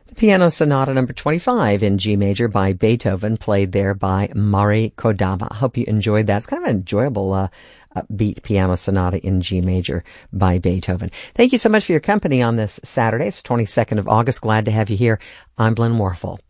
Piano Sonata number 25 in G major by Beethoven, played there by Mari Kodama. Hope you enjoyed that. It's kind of an enjoyable upbeat piano sonata in G major by Beethoven. Thank you so much for your company on this Saturday. It's 22nd of August. Glad to have you here. I'm Glenn Warfel.